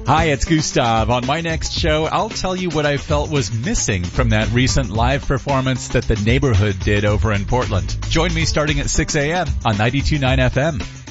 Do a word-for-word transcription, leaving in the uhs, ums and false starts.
Hi, it's Gustav. On my next show, I'll tell you what I felt was missing from that recent live performance that The Neighborhood did over in Portland. Join me starting at six a.m. on ninety-two point nine F M.